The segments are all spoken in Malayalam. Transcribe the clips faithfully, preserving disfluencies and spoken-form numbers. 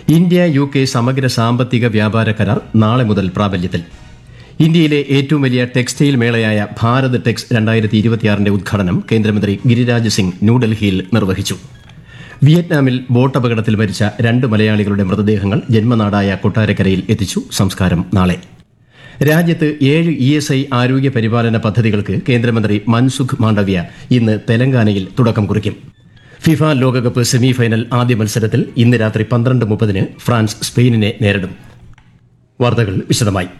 ഇന്ത്യ യു കെ സമഗ്ര സാമ്പത്തിക വ്യാപാര കരാർ നാളെ മുതൽ പ്രാബല്യത്തിൽ. ഇന്ത്യയിലെ ഏറ്റവും വലിയ ടെക്സ്റ്റൈൽ മേളയായ ഭാരത് ടെക്സ് രണ്ടായിരത്തി ഇരുപത്തിയാറിന്റെ ഉദ്ഘാടനം കേന്ദ്രമന്ത്രി ഗിരിരാജ് സിംഗ് ന്യൂഡൽഹിയിൽ നിർവഹിച്ചു. വിയറ്റ്നാമിൽ ബോട്ടപകടത്തിൽ മരിച്ച രണ്ട് മലയാളികളുടെ മൃതദേഹങ്ങൾ ജന്മനാടായ കൊട്ടാരക്കരയിൽ എത്തിച്ചു. സംസ്കാരം നാളെ. രാജ്യത്ത് ഏഴ് ഇ എസ് ഐ ആരോഗ്യ പരിപാലന പദ്ധതികൾക്ക് കേന്ദ്രമന്ത്രി മൻസുഖ് മാണ്ഡവ്യ ഇന്ന് തെലങ്കാനയിൽ തുടക്കം കുറിക്കും. ഫിഫ ലോകകപ്പ് സെമിഫൈനൽ ആദ്യ മത്സരത്തിൽ ഇന്ന് രാത്രി പന്ത്രണ്ട് മുപ്പതിന് ഫ്രാൻസ് സ്പെയിനിനെ നേരിടും. വാർത്തകൾ വിശദമായി.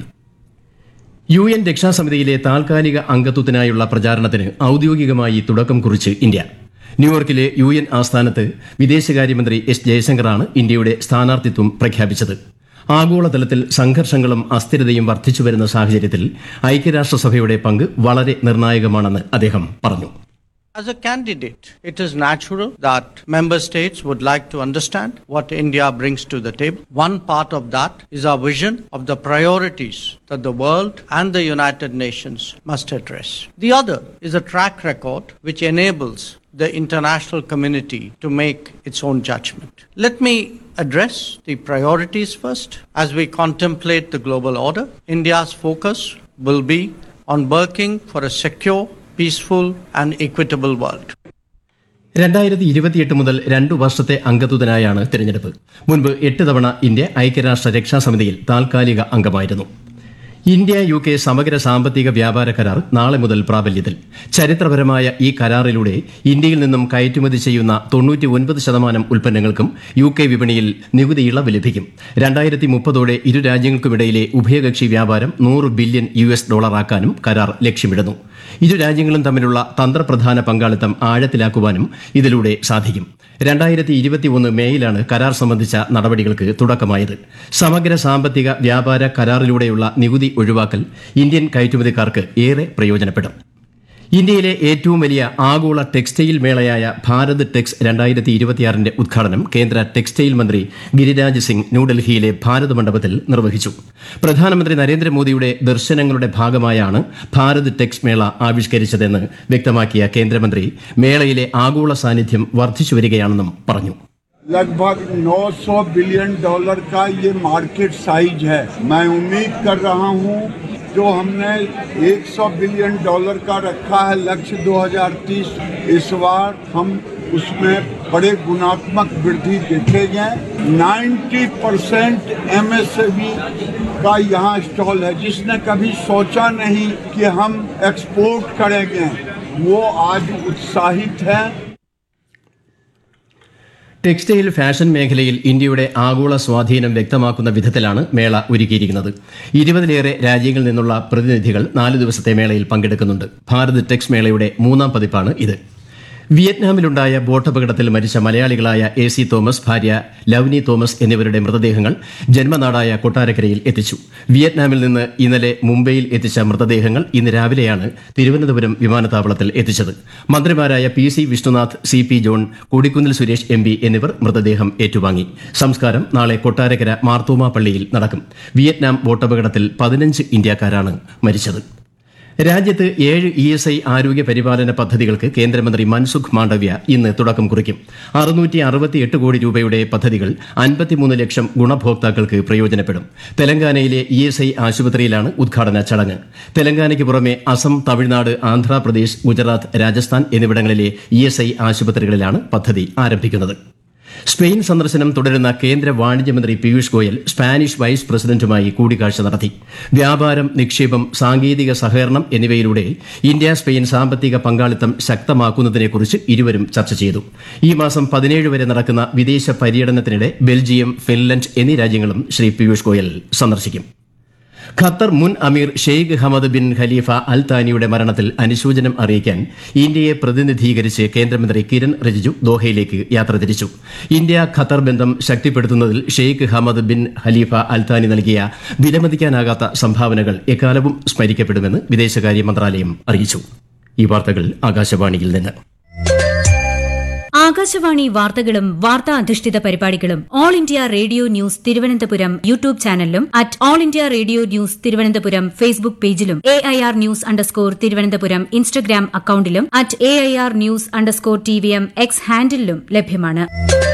യു എൻ രക്ഷാസമിതിയിലെ താൽക്കാലിക അംഗത്വത്തിനായുള്ള പ്രചാരണത്തിന് ഔദ്യോഗികമായി തുടക്കം കുറിച്ച് ഇന്ത്യ. ന്യൂയോർക്കിലെ യു എൻ ആസ്ഥാനത്ത് വിദേശകാര്യമന്ത്രി എസ് ജയശങ്കറാണ് ഇന്ത്യയുടെ സ്ഥാനാർത്ഥിത്വം പ്രഖ്യാപിച്ചത്. ആഗോളതലത്തിൽ സംഘർഷങ്ങളും അസ്ഥിരതയും വർദ്ധിച്ചുവരുന്ന സാഹചര്യത്തിൽ ഐക്യരാഷ്ട്രസഭയുടെ പങ്ക് വളരെ നിർണായകമാണെന്ന് അദ്ദേഹം പറഞ്ഞു. As a candidate, it is natural that member states would like to understand what India brings to the table. One part of that is our vision of the priorities that the world and the United Nations must address. The other is a track record which enables the international community to make its own judgment. Let me address the priorities first. As we contemplate the global order, India's focus will be on working for a secure, peaceful and equitable world. രണ്ടായിരത്തി ഇരുപത്തിയെട്ട് മുതൽ രണ്ടു വർഷത്തെ അംഗത്വത്തിനായാണ് തിരഞ്ഞെടുപ്പ്. മുൻപ് എട്ട് തവണ ഇന്ത്യ ഐക്യരാഷ്ട്ര രക്ഷാസമിതിയിൽ താൽക്കാലിക അംഗമായിരുന്നു. ഇന്ത്യ യു കെ സമഗ്ര സാമ്പത്തിക വ്യാപാര കരാർ നാളെ മുതൽ പ്രാബല്യത്തിൽ. ചരിത്രപരമായ ഈ കരാറിലൂടെ ഇന്ത്യയിൽ നിന്നും കയറ്റുമതി ചെയ്യുന്ന തൊണ്ണൂറ്റി ഒൻപത് ശതമാനം ഉൽപ്പന്നങ്ങൾക്കും യു കെ വിപണിയിൽ നികുതി ഇളവ് ലഭിക്കും. രണ്ടായിരത്തി മുപ്പതോടെ ഇരു രാജ്യങ്ങൾക്കുമിടയിലെ ഉഭയകക്ഷി വ്യാപാരം നൂറ് ബില്യൺ യു എസ് ഡോളറാക്കാനും കരാർ ലക്ഷ്യമിടുന്നു. ഇരു രാജ്യങ്ങളും തമ്മിലുള്ള തന്ത്രപ്രധാന പങ്കാളിത്തം ആഴത്തിലാക്കുവാനും ഇതിലൂടെ സാധിക്കും. രണ്ടായിരത്തി ഇരുപത്തിയൊന്ന് മേയിലാണ് കരാർ സംബന്ധിച്ച നടപടികൾക്ക് തുടക്കമായത്. സമഗ്ര സാമ്പത്തിക വ്യാപാര കരാറിലൂടെയുള്ള നികുതി ഒഴിവാക്കൽ ഇന്ത്യൻ കയറ്റുമതിക്കാർക്ക് ഏറെ പ്രയോജനപ്പെടും. ഇന്ത്യയിലെ ഏറ്റവും വലിയ ആഗോള ടെക്സ്റ്റൈൽ മേളയായ ഭാരത് ടെക്സ് രണ്ടായിരത്തി ഇരുപത്തിയാറിന്റെ ഉദ്ഘാടനം കേന്ദ്ര ടെക്സ്റ്റൈൽ മന്ത്രി ഗിരിരാജ് സിംഗ് ന്യൂഡൽഹിയിലെ ഭാരത് മണ്ഡപത്തിൽ നിർവഹിച്ചു. പ്രധാനമന്ത്രി നരേന്ദ്രമോദിയുടെ ദർശനങ്ങളുടെ ഭാഗമായാണ് ഭാരത് ടെക്സ് മേള ആവിഷ്കരിച്ചതെന്ന് വ്യക്തമാക്കിയ കേന്ദ്രമന്ത്രി മേളയിലെ ആഗോള സാന്നിധ്യം വർദ്ധിച്ചുവരികയാണെന്നും പറഞ്ഞു. लगभग नौ सौ बिलियन डॉलर का ये मार्केट साइज है. मैं उम्मीद कर रहा हूँ जो हमने सौ बिलियन डॉलर का रखा है लक्ष्य दो हज़ार तीस, इस बार हम उसमें बड़े गुणात्मक वृद्धि देखेंगे. नब्बे परसेंट एमएसएमई का यहाँ स्टॉल है. जिसने कभी सोचा नहीं कि हम एक्सपोर्ट करेंगे वो आज उत्साहित है. ടെക്സ്റ്റൈൽ ഫാഷൻ മേഖലയിൽ ഇന്ത്യയുടെ ആഗോള സ്വാധീനം വ്യക്തമാക്കുന്ന വിധത്തിലാണ് മേള ഒരുക്കിയിരിക്കുന്നത്. ഇരുപതിലേറെ രാജ്യങ്ങളിൽ നിന്നുള്ള പ്രതിനിധികൾ നാല് ദിവസത്തെ മേളയിൽ പങ്കെടുക്കുന്നുണ്ട്. ഭാരത് ടെക്സ് മേളയുടെ മൂന്നാം പതിപ്പാണ് ഇത്. വിയറ്റ്നാമിലുണ്ടായ ബോട്ടപകടത്തിൽ മരിച്ച മലയാളികളായ എ സി തോമസ്, ഭാര്യ ലവ്നി തോമസ് എന്നിവരുടെ മൃതദേഹങ്ങൾ ജന്മനാടായ കൊട്ടാരക്കരയിൽ എത്തിച്ചു. വിയറ്റ്നാമിൽ നിന്ന് ഇന്നലെ മുംബൈയിൽ എത്തിച്ച മൃതദേഹങ്ങൾ ഇന്ന് രാവിലെയാണ് തിരുവനന്തപുരം വിമാനത്താവളത്തിൽ എത്തിച്ചത്. മന്ത്രിമാരായ P C Vishnunath, C P John, Kodikunnil Suresh M P എന്നിവർ മൃതദേഹം ഏറ്റുവാങ്ങി. സംസ്കാരം നാളെ കൊട്ടാരക്കര മാർത്തോമ പള്ളിയിൽ നടക്കും. വിയറ്റ്നാം ബോട്ടപകടത്തിൽ പതിനഞ്ച് ഇന്ത്യക്കാരാണ് മരിച്ചത്. രാജ്യത്ത് ഏഴ് ഇ എസ് ഐ ആരോഗ്യ പരിപാലന പദ്ധതികൾക്ക് കേന്ദ്രമന്ത്രി മൻസുഖ് മാണ്ഡവ്യ ഇന്ന് തുടക്കം കുറിക്കും. അറുന്നൂറ്റി അറുപത്തിയെട്ട് കോടി രൂപയുടെ പദ്ധതികൾ അൻപത്തിമൂന്ന് ലക്ഷം ഗുണഭോക്താക്കൾക്ക് പ്രയോജനപ്പെടും. തെലങ്കാനയിലെ ഇ എസ് ഐ ആശുപത്രിയിലാണ് ഉദ്ഘാടന ചടങ്ങ്. തെലങ്കാനയ്ക്ക് പുറമെ അസം, തമിഴ്നാട്, ആന്ധ്രാപ്രദേശ്, ഗുജറാത്ത്, രാജസ്ഥാൻ എന്നിവിടങ്ങളിലെ ഇ എസ് ഐ ആശുപത്രികളിലാണ് പദ്ധതി ആരംഭിക്കുന്നത്. സ്പെയിൻ സന്ദർശനം തുടരുന്ന കേന്ദ്ര വാണിജ്യമന്ത്രി പീയൂഷ് ഗോയൽ സ്പാനിഷ് വൈസ് പ്രസിഡന്റുമായി കൂടിക്കാഴ്ച നടത്തി. വ്യാപാരം, നിക്ഷേപം, സാങ്കേതിക സഹകരണം എന്നിവയിലൂടെ ഇന്ത്യ സ്പെയിൻ സാമ്പത്തിക പങ്കാളിത്തം ശക്തമാക്കുന്നതിനെക്കുറിച്ച് ഇരുവരും ചർച്ച ചെയ്തു. ഈ മാസം പതിനേഴ് വരെ നടക്കുന്ന വിദേശ പര്യടനത്തിനിടെ ബെൽജിയം, ഫിൻലൻഡ് എന്നീ രാജ്യങ്ങളും ശ്രീ പീയൂഷ് ഗോയൽ സന്ദർശിക്കും. ഖത്തർ മുൻ അമീർ ഷെയ്ഖ് ഹമദ് ബിൻ ഖലീഫ അൽ താനിയുടെ മരണത്തിൽ അനുശോചനം അറിയിക്കാൻ ഇന്ത്യയെ പ്രതിനിധീകരിച്ച് കേന്ദ്രമന്ത്രി കിരൺ റിജിജു ദോഹയിലേക്ക് യാത്ര തിരിച്ചു. ഇന്ത്യ ഖത്തർ ബന്ധം ശക്തിപ്പെടുത്തുന്നതിൽ ഷെയ്ഖ് ഹമദ് ബിൻ ഖലീഫ അൽ താനി നൽകിയ വിലമതിക്കാനാകാത്ത സംഭാവനകൾ എക്കാലവും സ്മരിക്കപ്പെടുമെന്ന് വിദേശകാര്യ മന്ത്രാലയം അറിയിച്ചു. ഈ വാർത്തകൾ ആകാശവാണിയിൽ നിന്ന്. ആകാശവാണി വാർത്തകളും വാർത്താ അധിഷ്ഠിത പരിപാടികളും all India radio news Thiruvananthapuram YouTube ചാനലിലും at all India radio news Thiruvananthapuram Facebook പേജിലും A I R news underscore Thiruvananthapuram Instagram അക്കൌണ്ടിലും at A I R news underscore T V M X ഹാൻഡിലും ലഭ്യമാണ്.